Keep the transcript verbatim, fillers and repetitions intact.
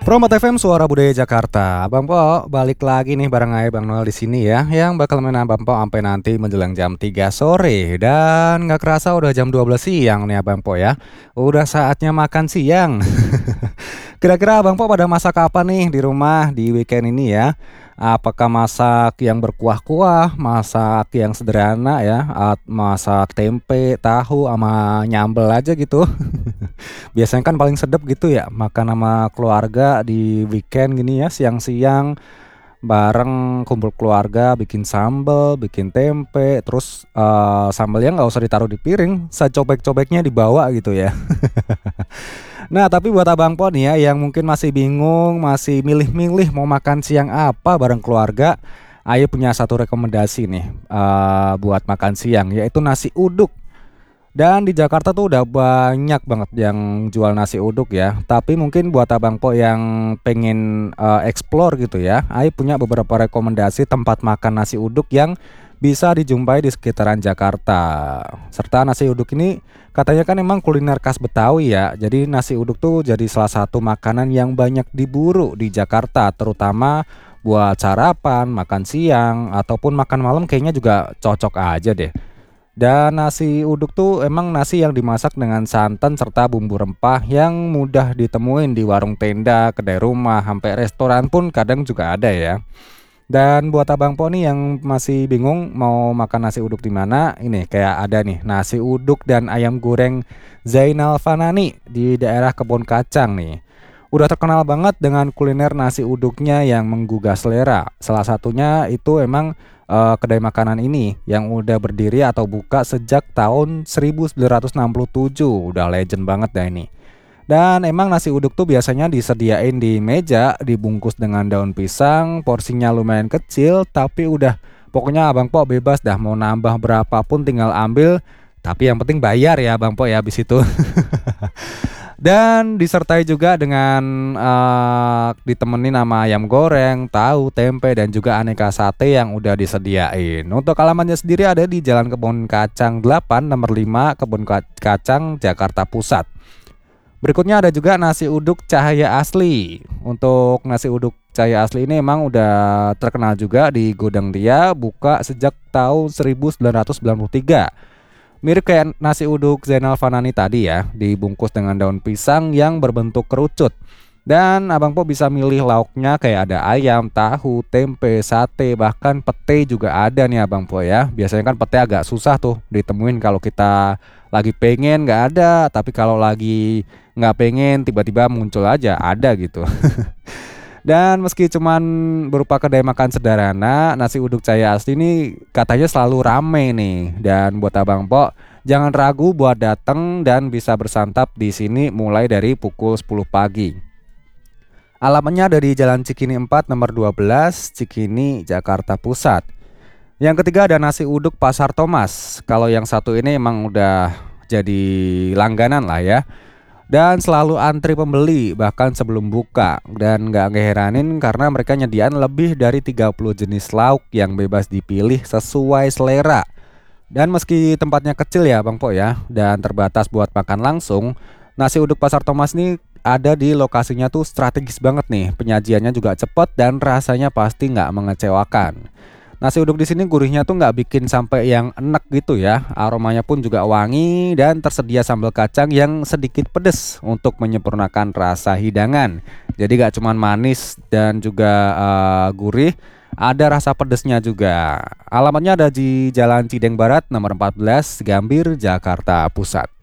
Promo T F M Suara Budaya Jakarta. Bang Po, balik lagi nih bareng aja Bang Noel di sini ya, yang bakal main Bang Po sampai nanti menjelang jam tiga sore. Dan nggak kerasa udah jam dua belas siang nih Bang Po ya. Udah saatnya makan siang. Kira-kira Bang Po pada masak apa nih di rumah di weekend ini ya? Apakah masak yang berkuah-kuah, masak yang sederhana ya, at- masak tempe, tahu sama nyambel aja gitu. Biasanya kan paling sedep gitu ya makan sama keluarga di weekend gini ya, siang-siang bareng kumpul keluarga, bikin sambel, bikin tempe, terus eh, sambelnya nggak usah ditaruh di piring, secobek-cobeknya dibawa gitu ya. Nah, tapi buat Abang Po nih ya yang mungkin masih bingung, masih milih-milih mau makan siang apa bareng keluarga, ayo punya satu rekomendasi nih eh, buat makan siang, yaitu nasi uduk. Dan di Jakarta tuh udah banyak banget yang jual nasi uduk ya. Tapi mungkin buat Abang Po yang pengen eh, explore gitu ya, ayo punya beberapa rekomendasi tempat makan nasi uduk yang bisa dijumpai di sekitaran Jakarta. Serta nasi uduk ini katanya kan emang kuliner khas Betawi ya. Jadi nasi uduk tuh jadi salah satu makanan yang banyak diburu di Jakarta, terutama buat sarapan, makan siang, ataupun makan malam kayaknya juga cocok aja deh. Dan nasi uduk tuh emang nasi yang dimasak dengan santan serta bumbu rempah yang mudah ditemuin di warung tenda, kedai rumah, sampai restoran pun kadang juga ada ya. Dan buat Abang Po nih yang masih bingung mau makan nasi uduk di mana, ini kayak ada nih nasi uduk dan ayam goreng Zainal Fanani di daerah Kebon Kacang nih. Udah terkenal banget dengan kuliner nasi uduknya yang menggugah selera. Salah satunya itu emang eh, kedai makanan ini yang udah berdiri atau buka sejak tahun seribu sembilan ratus enam puluh tujuh. Udah legend banget dah ini. Dan emang nasi uduk tuh biasanya disediain di meja, dibungkus dengan daun pisang, porsinya lumayan kecil, tapi udah pokoknya Abang Po bebas dah mau nambah berapapun tinggal ambil, tapi yang penting bayar ya Abang Po ya habis itu. Dan disertai juga dengan eh, ditemenin sama ayam goreng, tahu, tempe, dan juga aneka sate yang udah disediain. Untuk alamatnya sendiri ada di Jalan Kebon Kacang delapan nomor lima Kebon Ka- Kacang Jakarta Pusat. Berikutnya ada juga nasi uduk Cahaya Asli. Untuk nasi uduk Cahaya Asli ini emang udah terkenal juga di Gudang Dia, buka sejak tahun seribu sembilan ratus sembilan puluh tiga. Mirip kayak nasi uduk Zainal Fanani tadi ya, dibungkus dengan daun pisang yang berbentuk kerucut. Dan Abang Po bisa milih lauknya kayak ada ayam, tahu, tempe, sate, bahkan pete juga ada nih Abang Po ya. Biasanya kan pete agak susah tuh ditemuin kalau kita lagi pengen nggak ada, tapi kalau lagi nggak pengen tiba-tiba muncul aja ada gitu. Dan meski cuman berupa kedai makan sederhana, nasi uduk Cahaya Asli ini katanya selalu rame nih. Dan buat Abang Po, jangan ragu buat datang dan bisa bersantap di sini mulai dari pukul sepuluh pagi. Alamatnya ada di Jalan Cikini empat nomor dua belas, Cikini, Jakarta Pusat. Yang ketiga ada nasi uduk Pasar Thomas. Kalau yang satu ini emang udah jadi langganan lah ya. Dan selalu antri pembeli bahkan sebelum buka. Dan gak ngeheranin karena mereka nyediain lebih dari tiga puluh jenis lauk yang bebas dipilih sesuai selera. Dan meski tempatnya kecil ya Bang Po ya, dan terbatas buat makan langsung, nasi uduk Pasar Thomas ini ada di lokasinya tuh strategis banget nih. Penyajiannya juga cepat dan rasanya pasti nggak mengecewakan. Nasi uduk di sini gurihnya tuh nggak bikin sampai yang enek gitu ya. Aromanya pun juga wangi dan tersedia sambal kacang yang sedikit pedes untuk menyempurnakan rasa hidangan. Jadi gak cuman manis dan juga eh, gurih, ada rasa pedesnya juga. Alamatnya ada di Jalan Cideng Barat nomor empat belas, Gambir, Jakarta Pusat.